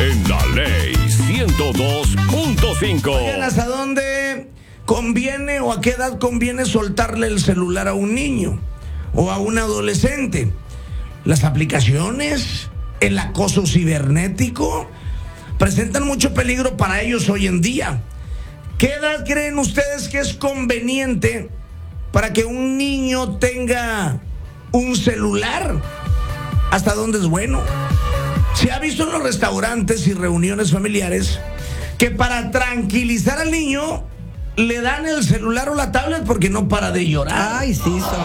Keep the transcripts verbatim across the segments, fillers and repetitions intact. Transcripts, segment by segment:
en la ley ciento dos punto cinco. Oigan, ¿hasta dónde conviene o a qué edad conviene soltarle el celular a un niño o a un adolescente? Las aplicaciones, el acoso cibernético presentan mucho peligro para ellos hoy en día. ¿Qué edad creen ustedes que es conveniente para que un niño tenga un celular? ¿Hasta dónde es bueno? Se ha visto en los restaurantes y reuniones familiares que para tranquilizar al niño le dan el celular o la tablet porque no para de llorar. Ay, sí,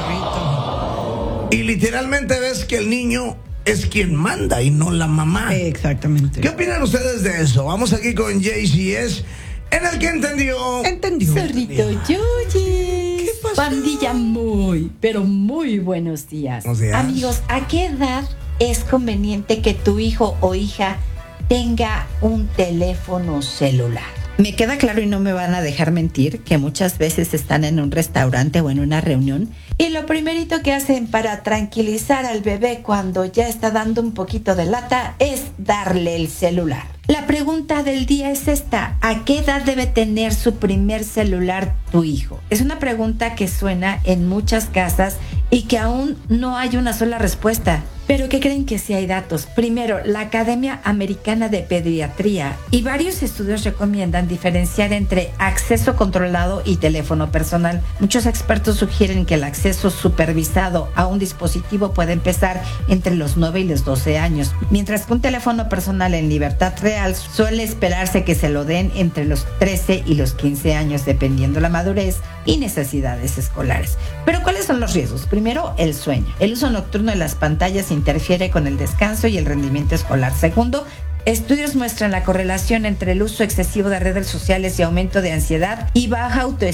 zorrito. Y literalmente ves que el niño es quien manda y no la mamá. Exactamente. ¿Qué opinan ustedes de eso? Vamos aquí con J C S, en el que entendió. Entendió. Zorrito Yoyi. ¿Qué pasó? Pandilla muy, pero muy buenos días. Buenos días. Amigos, ¿a qué edad es conveniente que tu hijo o hija tenga un teléfono celular? Me queda claro y no me van a dejar mentir que muchas veces están en un restaurante o en una reunión Y lo primerito que hacen para tranquilizar al bebé cuando ya está dando un poquito de lata es darle el celular. La pregunta del día es esta: ¿a qué edad debe tener su primer celular tu hijo? Es una pregunta que suena en muchas casas y que aún no hay una sola respuesta. Pero ¿qué creen que sí hay datos? Primero, la Academia Americana de Pediatría y varios estudios recomiendan diferenciar entre acceso controlado y teléfono personal. Muchos expertos sugieren que el acceso supervisado a un dispositivo puede empezar entre los nueve y los doce años, mientras que un teléfono personal en libertad real suele esperarse que se lo den entre los trece y los quince años, dependiendo la madurez y necesidades escolares. Pero ¿cuáles son los riesgos? Primero, el sueño. El uso nocturno de las pantallas interfiere con el descanso y el rendimiento escolar. Segundo, estudios muestran la correlación entre el uso excesivo de redes sociales y aumento de ansiedad y baja autoestima